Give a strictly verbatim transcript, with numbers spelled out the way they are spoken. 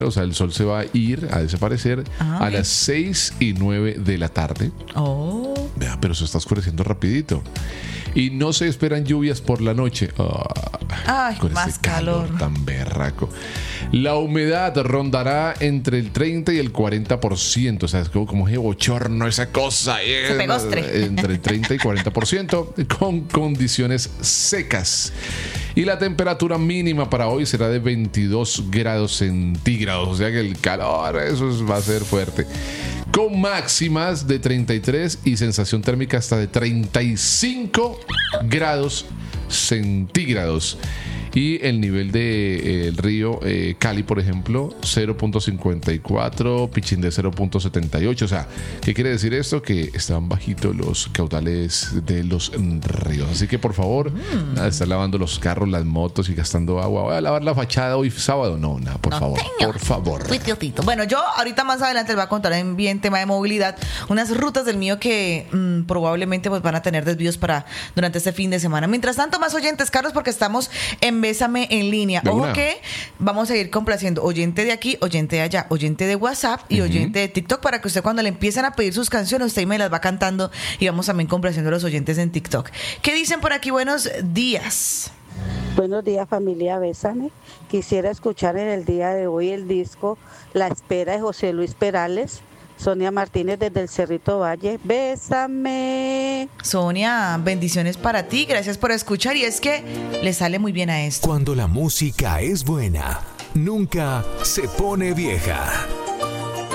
O sea, el sol se va a ir, a desaparecer ah, a okay. las seis y nueve de la tarde. Oh. Vea, pero se está oscureciendo rapidito. Y no se esperan lluvias por la noche. Oh, Ay, con más este calor, calor tan berraco. La humedad rondará entre el treinta y el cuarenta por ciento. O sea, es como, como ese bochorno, esa cosa. Eh, se pegostre. Entre el treinta y cuarenta por ciento con condiciones secas. Y la temperatura mínima para hoy será de veintidós grados centígrados. O sea que el calor, eso va a ser fuerte. Con máximas de treinta y tres y sensación térmica hasta de treinta y cinco grados centígrados. Y el nivel del de, eh, río eh, Cali, por ejemplo, cero punto cincuenta y cuatro, Pichindé cero punto setenta y ocho. O sea, ¿qué quiere decir esto? Que están bajitos los caudales de los ríos. Así que, por favor, mm. nada de estar lavando los carros, las motos y gastando agua. Voy a lavar la fachada hoy sábado. No, nada, por no, favor, señor. Por favor. Bueno, yo ahorita más adelante les voy a contar en bien tema de movilidad unas rutas del mío que mmm, probablemente pues, van a tener desvíos para durante este fin de semana. Mientras tanto, más oyentes, Carlos, porque estamos en Bésame en línea. Ojo que vamos a ir complaciendo oyente de aquí, oyente de allá, oyente de WhatsApp y uh-huh. oyente de TikTok para que usted cuando le empiecen a pedir sus canciones, usted me las va cantando y vamos también complaciendo a los oyentes en TikTok. ¿Qué dicen por aquí? Buenos días. Buenos días, familia Bésame. Quisiera escuchar en el día de hoy el disco La Espera de José Luis Perales. Sonia Martínez desde el Cerrito Valle. Bésame. Sonia, bendiciones para ti. Gracias por escuchar. Y es que le sale muy bien a esto. Cuando la música es buena, nunca se pone vieja.